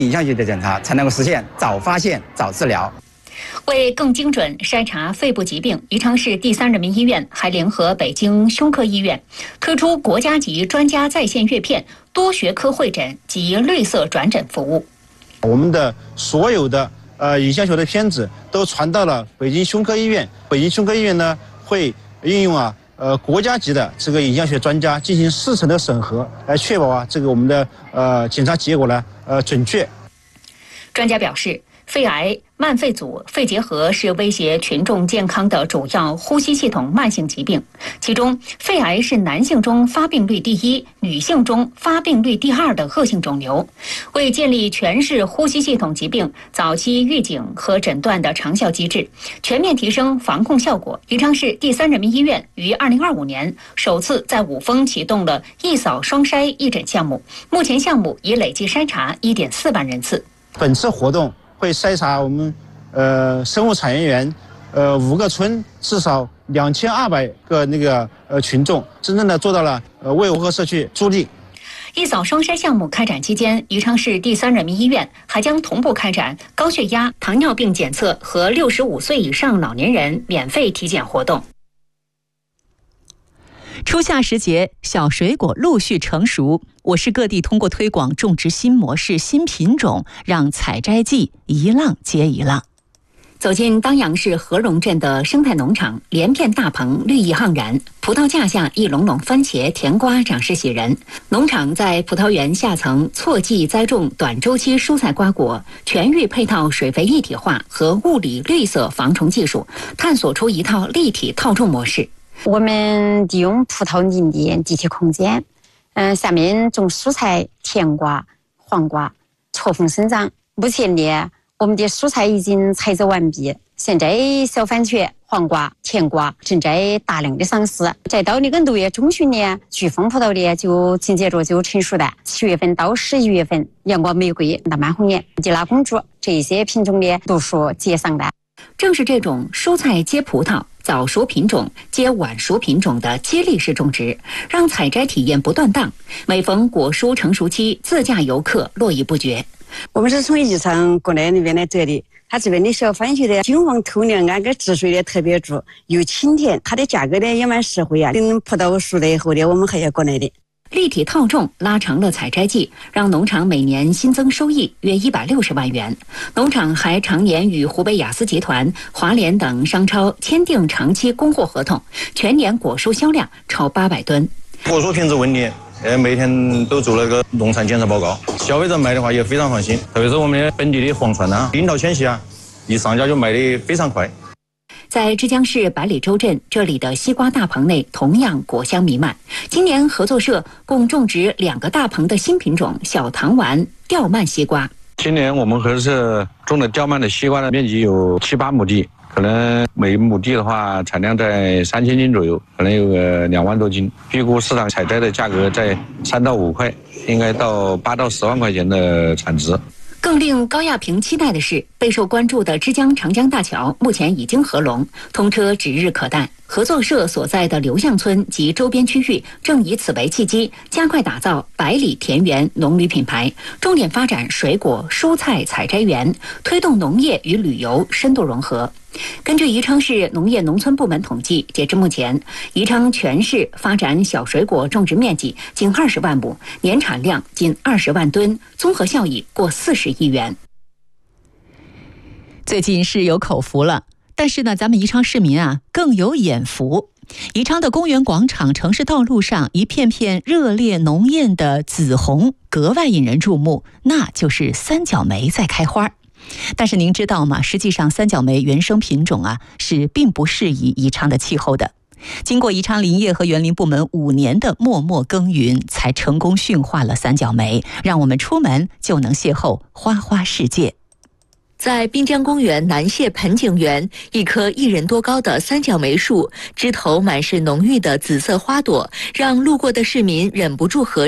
影像学的检查才能够实现早发现、早治疗。 为更精准筛查肺部疾病，宜昌市第3人民医院还联合北京胸科医院推出国家级专家在线阅片、多学科会诊及绿色转诊服务。 我们的所有的影像学的片子都传到了北京胸科医院。北京胸科医院呢会运用国家级的这个影像学专家进行4层的审核，来确保这个我们的检查结果呢准确。 专家表示，肺癌、慢肺阻、肺结核是威胁群众健康的主要呼吸系统慢性疾病，其中肺癌是男性中发病率第1、女性中发病率第2的恶性肿瘤。为建立全市呼吸系统疾病早期预警和诊断的长效机制，全面提升防控效果，宜昌市第3人民医院于2025年首次在五峰启动了一扫双筛一诊项目，目前项目已累计筛查1.4万人次。 本次活动会筛查我们生物产业园5个村至少2200个群众，真正的做到了为我和社区助力。 一扫双筛项目开展期间，宜昌市第3人民医院还将同步开展高血压、糖尿病检测和65岁以上老年人免费体检活动。 初夏时节，小水果陆续成熟，我市各地通过推广种植新模式、新品种，让采摘季一浪接一浪。 走进当阳市和荣镇的生态农场，连片大棚绿意盎然，葡萄架下一垄垄番茄、甜瓜长势喜人。农场在葡萄园下层错季栽种短周期蔬菜瓜果，全域配套水肥一体化和物理绿色防虫技术，探索出一套立体套种模式。 我们利用葡萄林的地体空间，下面种蔬菜甜瓜、黄瓜，错峰生长。目前呢，我们的蔬菜已经采摘完毕，现在小番茄、黄瓜、甜瓜正在大量的上市。再到那个6月中旬呢，巨峰葡萄呢就紧接着就成熟了。7月份到11月份，阳光玫瑰、大满红眼、吉拉公主这些品种呢陆续结上来。 正是这种蔬菜接葡萄、早熟品种接晚熟品种的接力式种植，让采摘体验不断档。每逢果蔬成熟期，自驾游客络绎不绝。 我们是从宜昌过来那边来这里，它这边的小番茄的金黄透亮，跟汁水的特别足，又清甜，它的价格呢也蛮实惠啊。等葡萄熟了以后呢，我们还要过来的。 立体套种拉长了采摘季，让农场每年新增收益约160万元。农场还常年与湖北雅思集团、华联等商超签订长期供货合同，全年果蔬销量超800吨。 果蔬品质稳定，每天都做了个农产检测报告，消费者买的话也非常放心。特别是我们本地的黄鹌啊、樱桃全系一上架就卖得非常快。 在枝江市百里洲镇，这里的西瓜大棚内同样果香弥漫。今年合作社共种植2个大棚的新品种小糖丸吊蔓西瓜。 今年我们合作社种的吊蔓的西瓜的面积有7、8亩地，可能每亩地的话产量在3000斤左右，可能有个2万多斤。预估市场采摘的价格在3到5块，应该到8到10万块钱的产值。 更令高亚平期待的是，备受关注的枝江长江大桥目前已经合龙，通车指日可待。合作社所在的刘巷村及周边区域正以此为契机，加快打造百里田园农旅品牌，重点发展水果、蔬菜采摘园，推动农业与旅游深度融合。根据宜昌市农业农村部门统计，截至目前，宜昌全市发展小水果种植面积近20万亩，年产量近20万吨，综合效益过40亿元。 最近是有口福了，但是呢，咱们宜昌市民更有眼福。宜昌的公园广场、城市道路上，一片片热烈浓艳的紫红格外引人注目，那就是三角梅在开花。但是您知道吗？实际上三角梅原生品种是并不适宜宜昌的气候的。经过宜昌林业和园林部门5年的默默耕耘，才成功驯化了三角梅，让我们出门就能邂逅花花世界。 在滨江公园南榭盆景园，一棵1人多高的三角梅树，枝头满是浓郁的紫色花朵，让路过的市民忍不住合照。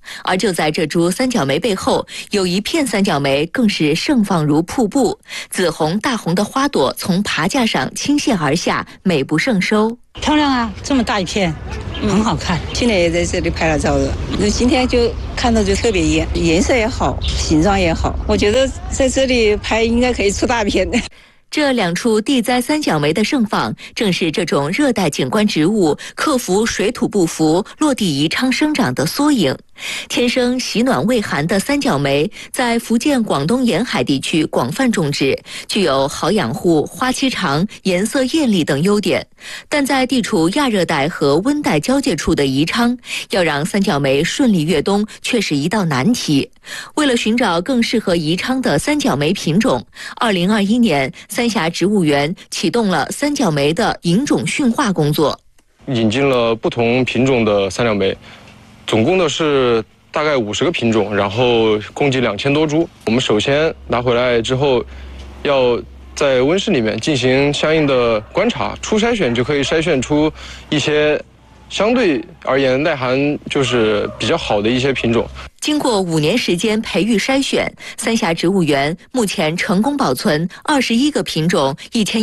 而就在这株三角梅背后，有一片三角梅更是盛放如瀑布，紫红大红的花朵从爬架上倾泻而下，美不胜收。 漂亮啊，这么大一片，很好看。去年也在这里拍了照的，今天就看到就特别颜色也好，形状也好，我觉得在这里拍应该可以出大片的。 这两处地栽三角梅的盛放，正是这种热带景观植物克服水土不服、落地宜昌生长的缩影。天生喜暖畏寒的三角梅，在福建、广东沿海地区广泛种植，具有好养护、花期长、颜色艳丽等优点。但在地处亚热带和温带交界处的宜昌，要让三角梅顺利越冬，却是一道难题。为了寻找更适合宜昌的三角梅品种，2021年三峡植物园启动了三角梅的引种驯化工作， 引进了不同品种的三角梅。总共的是大概50个品种，然后共计2000多株。我们首先拿回来之后，要在温室里面进行相应的观察、初筛选，就可以筛选出一些相对而言耐寒就是比较好的一些品种。 经过5年时间培育筛选，三峡植物园目前成功保存21个品种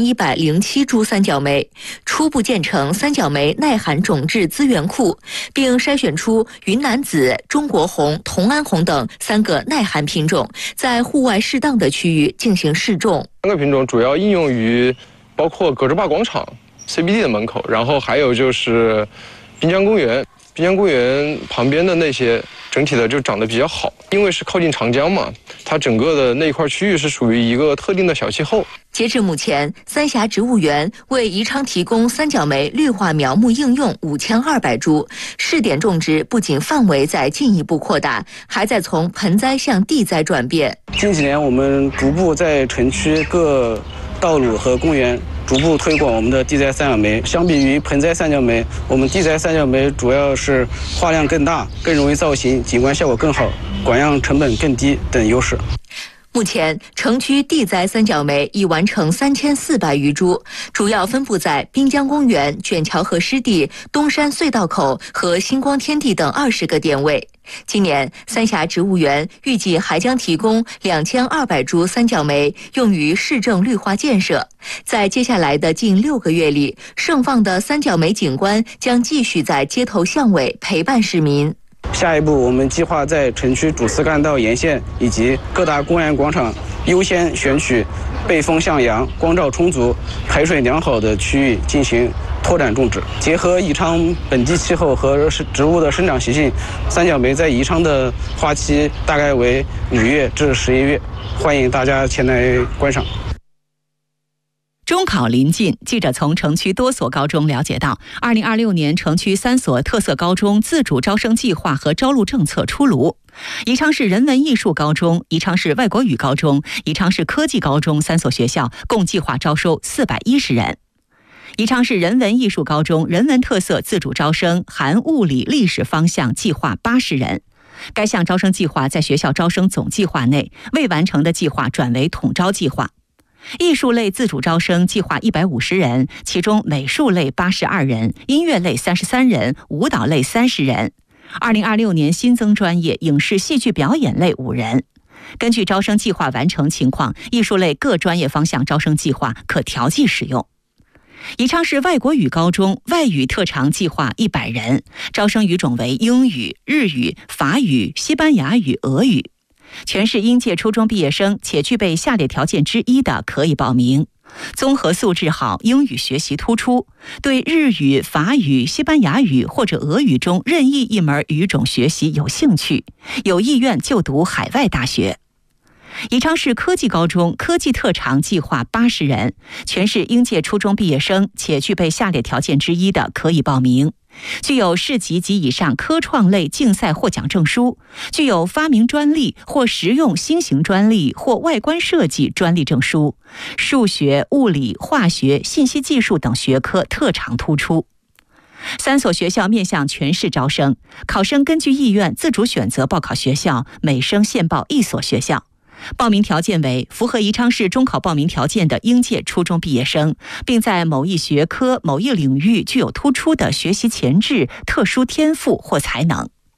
，1107株三角梅，初步建成三角梅耐寒种质资源库，并筛选出云南紫、中国红、同安红等3个耐寒品种，在户外适当的区域进行试种。 3个品种主要应用于包括葛洲坝广场 CBD 的门口，然后还有就是滨江公园。滨江公园旁边的那些整体的就长得比较好，因为是靠近长江嘛，它整个的那一块区域是属于一个特定的小气候。 截至目前，三峡植物园为宜昌提供三角梅绿化苗木应用5200株，试点种植不仅范围在进一步扩大，还在从盆栽向地栽转变。 近几年，我们逐步在城区各道路和公园逐步推广我们的地栽三角梅。相比于盆栽三角梅，我们地栽三角梅主要是花量更大、更容易造型、景观效果更好、管样成本更低等优势。 目前，城区地栽三角梅已完成3400余株，主要分布在滨江公园、卷桥河湿地、东山隧道口和星光天地等20个点位。今年，三峡植物园预计还将提供2200株三角梅，用于市政绿化建设。在接下来的近6个月里，盛放的三角梅景观将继续在街头巷尾陪伴市民。 下一步，我们计划在城区主次干道沿线以及各大公园广场优先选取背风向阳、光照充足、排水良好的区域进行拓展种植。结合宜昌本地气候和植物的生长习性，三角梅在宜昌的花期大概为5月至11月，欢迎大家前来观赏。 中考临近，记者从城区多所高中了解到，2026年城区3所特色高中自主招生计划和招录政策出炉。宜昌市人文艺术高中、宜昌市外国语高中、宜昌市科技高中3所学校共计划招收410人。宜昌市人文艺术高中人文特色自主招生含物理、历史方向计划80人。该项招生计划在学校招生总计划内，未完成的计划转为统招计划。艺术类自主招生计划150人，其中美术类82人，音乐类33人，舞蹈类30人。2026年新增专业影视戏剧表演类5人。根据招生计划完成情况，艺术类各专业方向招生计划可调剂使用。宜昌市外国语高中外语特长计划100人，招生语种为英语、日语、法语、西班牙语、俄语。全市应届初中毕业生且具备下列条件之一的可以报名：综合素质好，英语学习突出，对日语、法语、西班牙语或者俄语中任意一门语种学习有兴趣，有意愿就读海外大学。宜昌市科技高中科技特长计划80人，全市应届初中毕业生且具备下列条件之一的可以报名：具有市级及以上科创类竞赛获奖证书，具有发明专利或实用新型专利或外观设计专利证书，数学、物理、化学、信息技术等学科特长突出。3所学校面向全市招生，考生根据意愿自主选择报考学校，每生限报1所学校。报名条件为符合宜昌市中考报名条件的应届初中毕业生，并在某一学科、某一领域具有突出的学习潜质、特殊天赋或才能。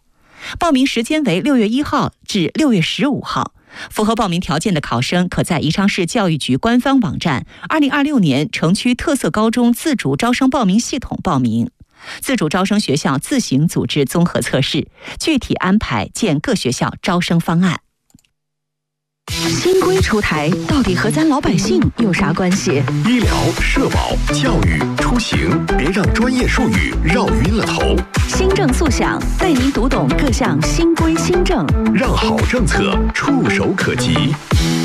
报名时间为6月1号至6月15号。符合报名条件的考生可在宜昌市教育局官方网站2026年城区特色高中自主招生报名系统报名。自主招生学校自行组织综合测试，具体安排见各学校招生方案。 新规出台，到底和咱老百姓有啥关系？ 医疗、社保、教育、出行，别让专业术语绕晕了头。 新政速享，带您读懂各项新规新政， 让好政策触手可及。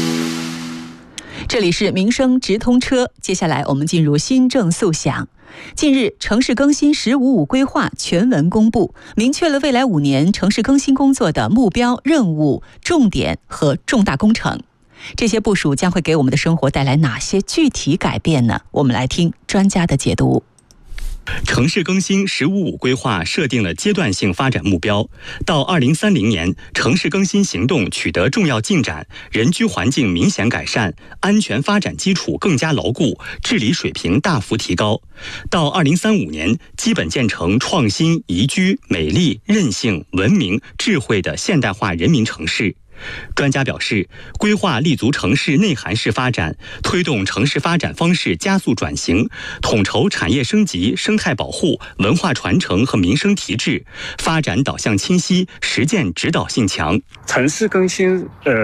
这里是民生直通车，接下来我们进入新政速享。近日，城市更新“十五五”规划全文公布，明确了未来5年城市更新工作的目标、任务、重点和重大工程。这些部署将会给我们的生活带来哪些具体改变呢？我们来听专家的解读。 城市更新“十五五”规划设定了阶段性发展目标，到2030年，城市更新行动取得重要进展，人居环境明显改善，安全发展基础更加牢固，治理水平大幅提高。到2035年，基本建成创新、宜居、美丽、韧性、文明、智慧的现代化人民城市。专家表示，规划立足城市内涵式发展，推动城市发展方式加速转型，统筹产业升级、生态保护、文化传承和民生提质，发展导向清晰，实践指导性强。 城市更新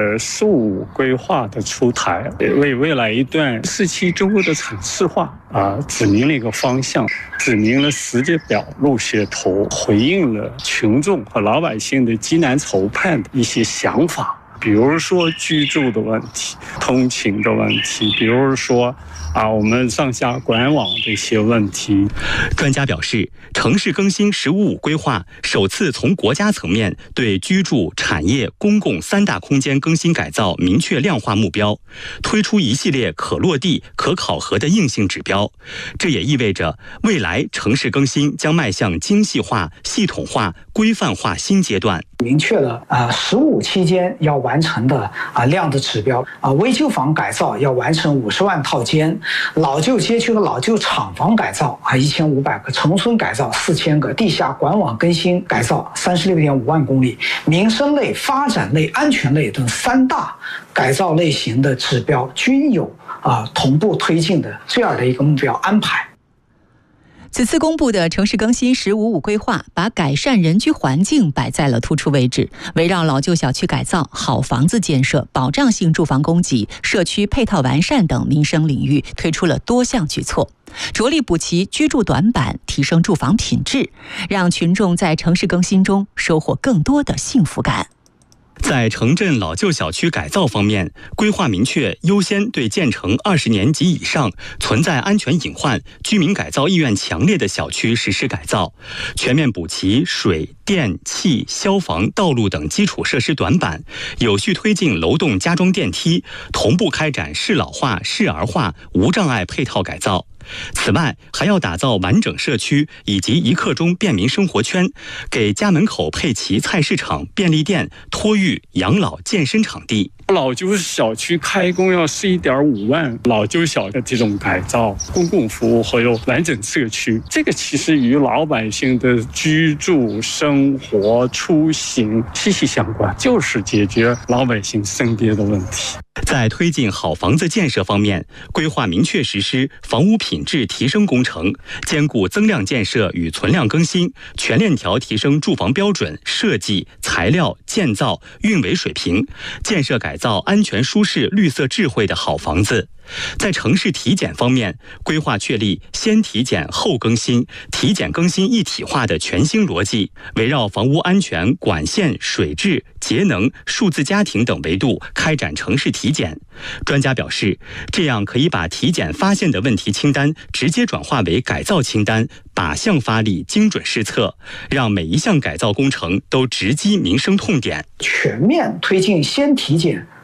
15规划的出台，为未来一段4期中国的城市化指明了一个方向，指明了时间表、路线图，回应了群众和老百姓的艰难筹盼的一些想法。比如说居住的问题、通勤的问题，比如说我们上下管网的一些问题。 专家表示，城市更新“十五五”规划首次从国家层面对居住、产业、公共3大空间更新改造明确量化目标，推出一系列可落地、可考核的硬性指标。这也意味着未来城市更新将迈向精细化、系统化、规范化新阶段。 明确了15期间要完成的量的指标危旧房改造要完成50万套间，老旧街区和老旧厂房改造1500个，城村改造4000个，地下管网更新改造36.5万公里，民生类、发展类、安全类等3大改造类型的指标均有同步推进的这样的一个目标安排。 此次公布的城市更新“十五五”规划，把改善人居环境摆在了突出位置，围绕老旧小区改造、好房子建设、保障性住房供给、社区配套完善等民生领域推出了多项举措，着力补齐居住短板，提升住房品质，让群众在城市更新中收获更多的幸福感。 在城镇老旧小区改造方面，规划明确优先对建成20年及以上、存在安全隐患、居民改造意愿强烈的小区实施改造，全面补齐水、电、气、消防、道路等基础设施短板，有序推进楼栋加装电梯，同步开展适老化、适儿化、无障碍配套改造。此外，还要打造完整社区以及1刻钟便民生活圈，给家门口配齐菜市场、便利店、托育、养老、健身场地。 老旧小区开工要11.5万，老旧小的这种改造、公共服务还有完整社区，这个其实与老百姓的居住、生活、出行息息相关，就是解决老百姓生活的问题。 在推进好房子建设方面，规划明确实施房屋品质提升工程，兼顾增量建设与存量更新，全链条提升住房标准、设计、材料、建造、运维水平，建设改造安全舒适、绿色智慧的好房子。在城市体检方面，规划确立先体检后更新、体检更新一体化的全新逻辑，围绕房屋安全、管线、水质、节能、数字家庭等维度开展城市体检。专家表示，这样可以把体检发现的问题清单直接转化为改造清单，靶向发力，精准施策，让每一项改造工程都直击民生痛点。 全面推进先体检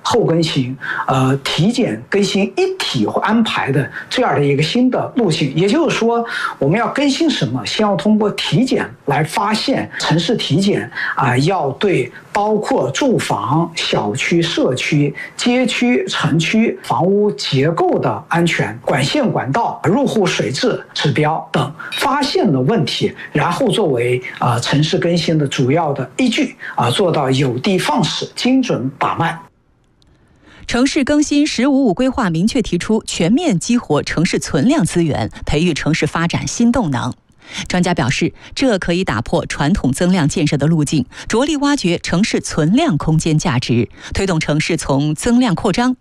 后更新、体检更新一体安排的这样的一个新的路径。也就是说，我们要更新什么，先要通过体检来发现。城市体检要对包括住房、小区、社区、街区、城区房屋结构的安全、管线管道、入户水质指标等发现了问题，然后作为城市更新的主要的依据做到有的放矢、精准把脉。 城市更新“15+5”规划明确提出全面激活城市存量资源，培育城市发展新动能。专家表示，这可以打破传统增量建设的路径，着力挖掘城市存量空间价值，推动城市从增量扩张